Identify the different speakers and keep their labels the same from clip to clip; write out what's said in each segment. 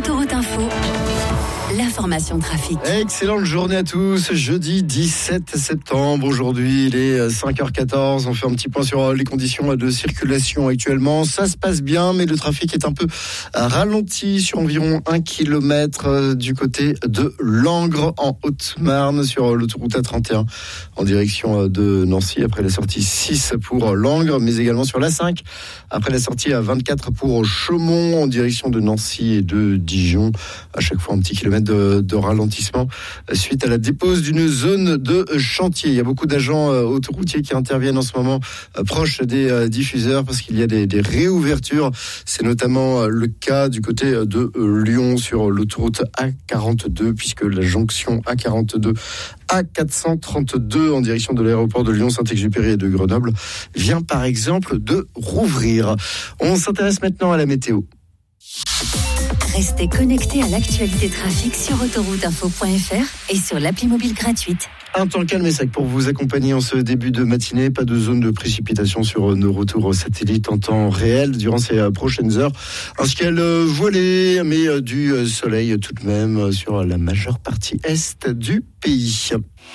Speaker 1: Autoroute Info, l'information trafic.
Speaker 2: Excellente journée à tous. Jeudi 17 septembre. Aujourd'hui, il est 5h14. On fait un petit point sur les conditions de circulation actuellement. Ça se passe bien, mais le trafic est un peu ralenti sur environ 1 km du côté de Langres, en Haute-Marne, sur l'autoroute A31, en direction de Nancy, après la sortie 6 pour Langres, mais également sur l'A5, après la sortie à 24 pour Chaumont, en direction de Nancy et de Dijon. À chaque fois, un petit kilomètre de ralentissement suite à la dépose d'une zone de chantier. Il y a beaucoup d'agents autoroutiers qui interviennent en ce moment proches des diffuseurs parce qu'il y a des réouvertures. C'est notamment le cas du côté de Lyon sur l'autoroute A42, puisque la jonction A42 A432 en direction de l'aéroport de Lyon, Saint-Exupéry et de Grenoble vient par exemple de rouvrir. On s'intéresse maintenant à la météo.
Speaker 1: Restez connectés à l'actualité trafic sur autorouteinfo.fr et sur l'appli mobile gratuite.
Speaker 2: Un temps calme et sec pour vous accompagner en ce début de matinée. Pas de zone de précipitation sur nos retours satellites en temps réel durant ces prochaines heures. Un ciel voilé, mais du soleil tout de même sur la majeure partie est du pays.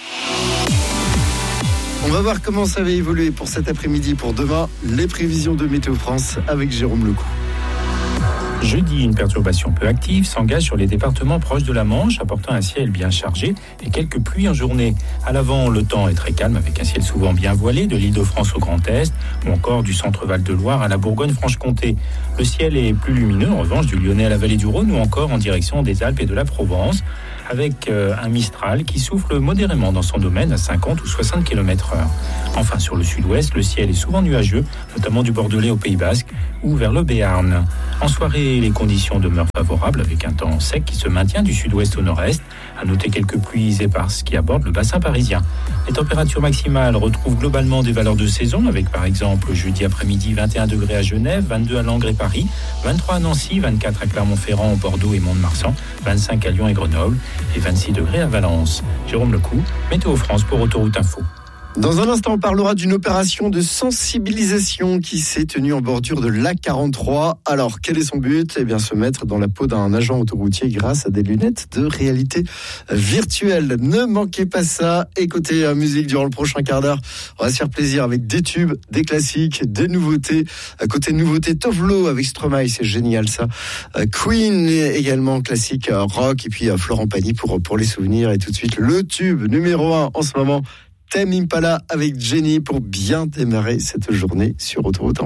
Speaker 2: On va voir comment ça va évoluer pour cet après-midi, pour demain. Les prévisions de Météo France avec Jérôme Lecou.
Speaker 3: Jeudi, une perturbation peu active s'engage sur les départements proches de la Manche, apportant un ciel bien chargé et quelques pluies en journée. À l'avant, le temps est très calme avec un ciel souvent bien voilé de l'Île-de-France au Grand Est ou encore du centre Val-de-Loire à la Bourgogne-Franche-Comté. Le ciel est plus lumineux, en revanche, du Lyonnais à la vallée du Rhône ou encore en direction des Alpes et de la Provence, avec un Mistral qui souffle modérément dans son domaine à 50 ou 60 km/h. Enfin, sur le sud-ouest, le ciel est souvent nuageux, notamment du Bordelais au Pays Basque ou vers le Béarn. En soirée, les conditions demeurent favorables avec un temps sec qui se maintient du sud-ouest au nord-est. À noter quelques pluies éparses qui abordent le bassin parisien. Les températures maximales retrouvent globalement des valeurs de saison avec par exemple jeudi après-midi 21 degrés à Genève, 22 à Langres et Paris, 23 à Nancy, 24 à Clermont-Ferrand, Bordeaux et Mont-de-Marsan, 25 à Lyon et Grenoble et 26 degrés à Valence. Jérôme Lecou, Météo France pour Autoroute Info.
Speaker 2: Dans un instant, on parlera d'une opération de sensibilisation qui s'est tenue en bordure de l'A43. Alors, quel est son but ? Eh bien, se mettre dans la peau d'un agent autoroutier grâce à des lunettes de réalité virtuelle. Ne manquez pas ça. Écoutez musique durant le prochain quart d'heure. On va se faire plaisir avec des tubes, des classiques, des nouveautés. À côté de nouveautés, Tovlo avec Stromae, c'est génial ça. Queen également, classique rock. Et puis Florent Pagny pour les souvenirs. Et tout de suite, le tube numéro 1 en ce moment, Tame Impala avec Jenny pour bien démarrer cette journée sur Autoroute.